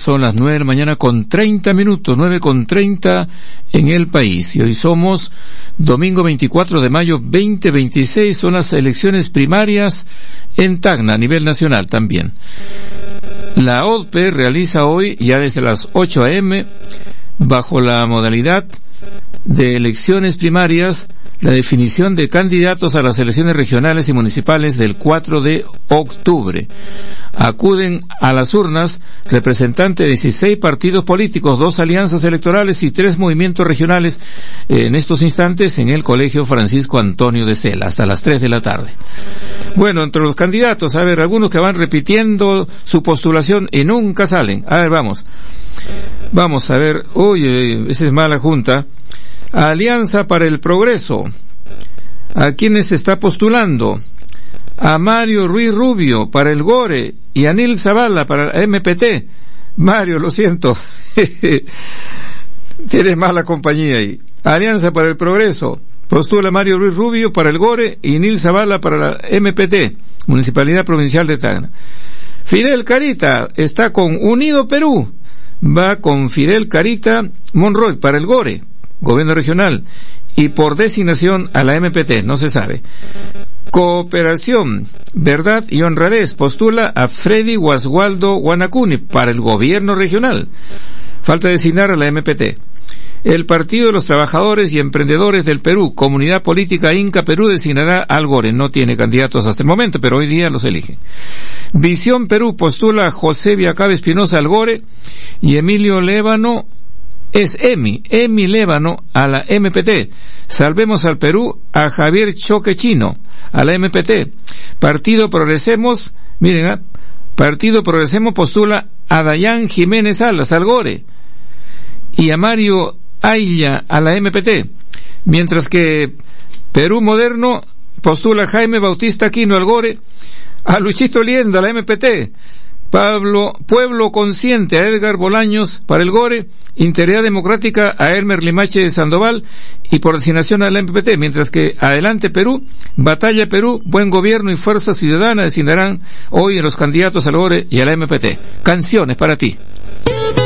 Son las 9 de la mañana con 30 minutos, 9:30 en el país. Y hoy somos domingo 24 de mayo 2026, son las elecciones primarias en Tacna, a nivel nacional también. La ODPE realiza hoy, ya desde las 8 a.m., bajo la modalidad de elecciones primarias, la definición de candidatos a las elecciones regionales y municipales del 4 de octubre. Acuden a las urnas representantes de 16 partidos políticos, 2 alianzas electorales y 3 movimientos regionales en estos instantes en el Colegio Francisco Antonio de Cela, hasta las 3 de la tarde. Bueno, entre los candidatos, a ver, algunos que van repitiendo su postulación y nunca salen. A ver, vamos a ver, esa es mala junta. Alianza para el Progreso. ¿A quiénes se está postulando? A Mario Ruiz Rubio para el GORE y a Nil Zavala para el MPT. Mario, lo siento. Tienes mala compañía ahí. Alianza para el Progreso. Postula Mario Ruiz Rubio para el GORE y Nil Zavala para la MPT, Municipalidad Provincial de Tacna. Fidel Carita está con Unido Perú. Va con Fidel Carita Monroy para el GORE, Gobierno Regional, y por designación a la MPT, no se sabe. Cooperación, Verdad y Honradez postula a Freddy Guasgualdo Guanacuni para el Gobierno Regional. Falta designar a la MPT. El Partido de los Trabajadores y Emprendedores del Perú, Comunidad Política Inca Perú, designará al GORE. No tiene candidatos hasta el momento, pero hoy día los elige. Visión Perú postula a José Viacabe Espinosa al GORE y Emilio Lévano Emi Lévano a la MPT. Salvemos al Perú a Javier Choquechino a la MPT. Partido Progresemos postula a Dayán Jiménez Salas al GORE y a Mario Aylla a la MPT, mientras que Perú Moderno postula a Jaime Bautista Aquino al GORE, a Luchito Lienda a la MPT, Pueblo Consciente a Edgar Bolaños para el GORE, Integridad Democrática a Elmer Limache de Sandoval y por designación a la MPT, mientras que Adelante Perú, Batalla Perú, Buen Gobierno y Fuerza Ciudadana designarán hoy a los candidatos al GORE y a la MPT. Canciones para ti.